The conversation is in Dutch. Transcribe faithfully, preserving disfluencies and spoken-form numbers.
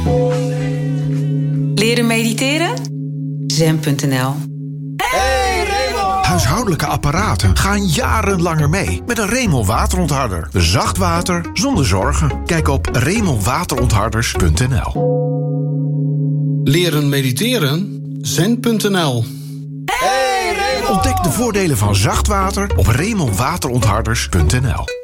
Leren mediteren? zen punt n l. Huishoudelijke apparaten gaan jarenlanger mee met een Remel waterontharder. Zacht water zonder zorgen. Kijk op remel waterontharders punt n l. Leren mediteren? zen punt n l. Ontdek de voordelen van zacht water op remel waterontharders punt n l.